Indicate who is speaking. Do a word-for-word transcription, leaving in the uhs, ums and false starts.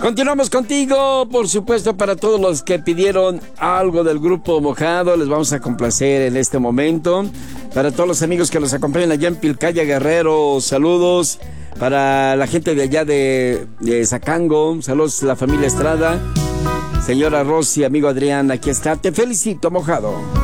Speaker 1: Continuamos contigo, por supuesto, para todos los que pidieron algo del grupo Mojado, les vamos a complacer en este momento. Para todos los amigos que los acompañan allá en Pilcaya Guerrero, saludos. Para la gente de allá de, de Zacango, saludos a la familia Estrada. Señora Rosy, amigo Adrián, aquí está. Te felicito, Mojado.